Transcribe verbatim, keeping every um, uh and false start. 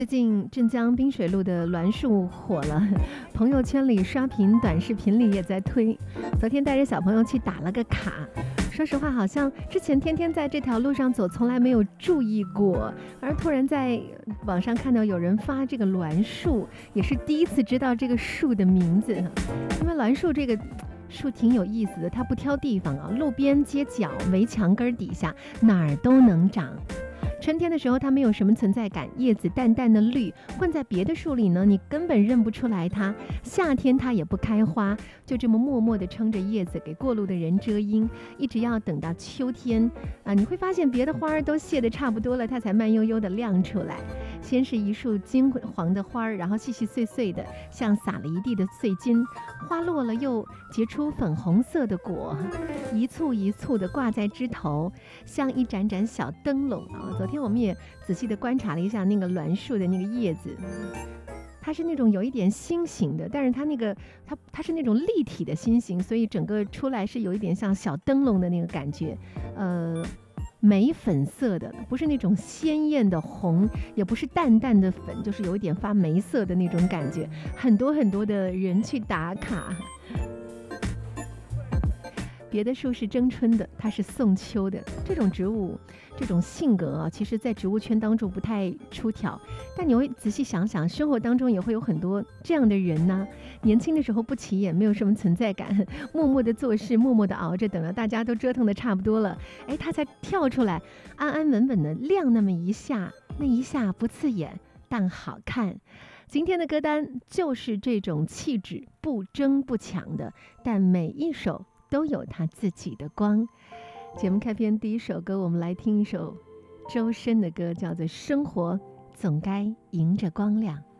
最近镇江滨水路的栾树火了，朋友圈里刷屏、短视频里也在推。昨天带着小朋友去打了个卡，说实话，好像之前天天在这条路上走，从来没有注意过，而突然在网上看到有人发这个栾树，也是第一次知道这个树的名字。因为栾树这个树挺有意思的，它不挑地方啊，路边、街角、围墙根底下哪儿都能长。春天的时候它没有什么存在感，叶子淡淡的绿，混在别的树里呢，你根本认不出来它。夏天它也不开花，就这么默默地撑着叶子给过路的人遮阴，一直要等到秋天啊，你会发现别的花儿都谢得差不多了，它才慢悠悠地亮出来。先是一束金黄的花儿，然后细细碎碎的，像撒了一地的碎金，花落了又结出粉红色的果，一簇一簇的挂在枝头，像一盏盏小灯笼啊。昨天我们也仔细的观察了一下那个栾树的那个叶子，它是那种有一点心形的，但是它那个它它是那种立体的心形，所以整个出来是有一点像小灯笼的那个感觉，呃。玫粉色的，不是那种鲜艳的红，也不是淡淡的粉，就是有一点发玫色的那种感觉。很多很多的人去打卡。别的树是争春的，它是送秋的。这种植物，这种性格啊，其实在植物圈当中不太出挑。但你会仔细想想，生活当中也会有很多这样的人呢。年轻的时候不起眼，没有什么存在感，默默的做事，默默的熬着，等到大家都折腾的差不多了，哎，他才跳出来，安安稳稳的亮那么一下，那一下不刺眼，但好看。今天的歌单就是这种气质，不争不抢的，但每一首都有他自己的光。节目开篇第一首歌，我们来听一首周深的歌，叫做《生活总该迎着光亮》。